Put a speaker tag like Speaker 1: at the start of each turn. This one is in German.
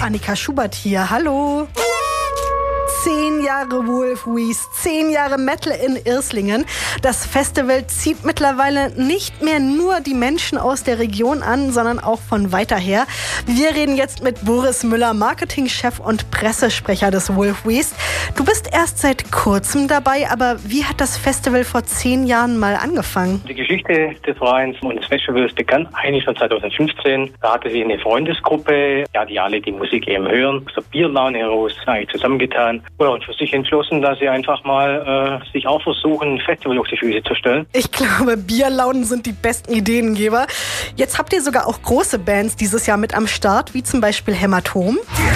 Speaker 1: Annika Schubert hier. Hallo. 10 Jahre Wolfwies, 10 Jahre Metal in Irrslingen. Das Festival zieht mittlerweile nicht mehr nur die Menschen aus der Region an, sondern auch von weiter her. Wir reden jetzt mit Boris Müller, Marketingchef und Pressesprecher des Wolfwies. Du bist erst seit kurzem dabei, aber wie hat das Festival vor 10 Jahren mal angefangen?
Speaker 2: Die Geschichte des Vereins und des Festivals begann eigentlich schon 2015. Da hatte sich eine Freundesgruppe, die alle die Musik eben hören, aus der Bierlaune heraus eigentlich zusammengetan und für sich entschlossen, dass sie einfach mal sich auch versuchen, ein Festival auf die Füße zu stellen.
Speaker 1: Ich glaube, Bierlaunen sind die besten Ideengeber. Jetzt habt ihr sogar auch große Bands dieses Jahr mit am Start, wie zum Beispiel Hämatom.